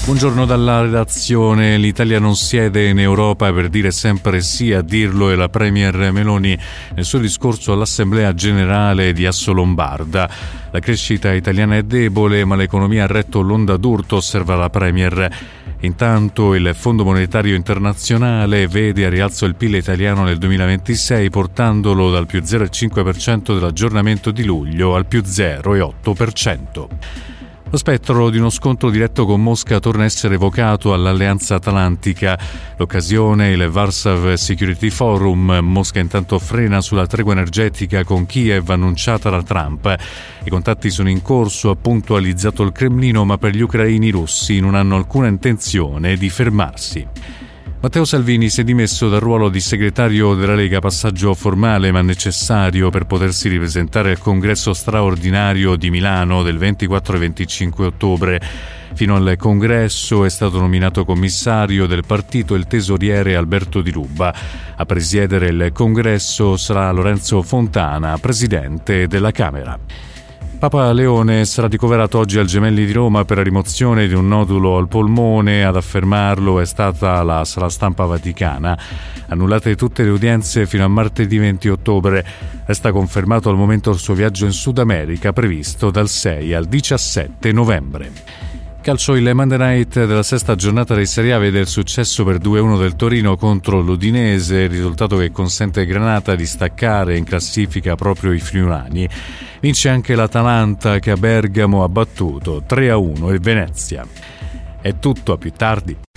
Buongiorno dalla redazione. L'Italia non siede in Europa per dire sempre sì, a dirlo è la Premier Meloni nel suo discorso all'Assemblea Generale di Assolombarda. La crescita italiana è debole, ma l'economia ha retto l'onda d'urto, osserva la Premier. Intanto il Fondo Monetario Internazionale vede a rialzo il PIL italiano nel 2026, portandolo dal più 0,5% dell'aggiornamento di luglio al più 0,8%. Lo spettro di uno scontro diretto con Mosca torna a essere evocato all'Alleanza Atlantica. L'occasione, il Warsaw Security Forum. Mosca intanto frena sulla tregua energetica con Kiev annunciata da Trump. I contatti sono in corso, ha puntualizzato il Cremlino, ma per gli ucraini russi non hanno alcuna intenzione di fermarsi. Matteo Salvini si è dimesso dal ruolo di segretario della Lega, passaggio formale ma necessario per potersi ripresentare al congresso straordinario di Milano del 24 e 25 ottobre. Fino al congresso è stato nominato commissario del partito il tesoriere Alberto Di Ruba. A presiedere il congresso sarà Lorenzo Fontana, presidente della Camera. Papa Leone sarà ricoverato oggi al Gemelli di Roma per la rimozione di un nodulo al polmone. Ad affermarlo è stata la sala stampa vaticana. Annullate tutte le udienze fino a martedì 20 ottobre. Resta confermato al momento il suo viaggio in Sud America, previsto dal 6 al 17 novembre. Calcio, il Monday Night della sesta giornata di Serie A vede il successo per 2-1 del Torino contro l'Udinese, risultato che consente ai Granata di staccare in classifica proprio i friulani. Vince anche l'Atalanta, che a Bergamo ha battuto 3-1 il Venezia. È tutto, a più tardi.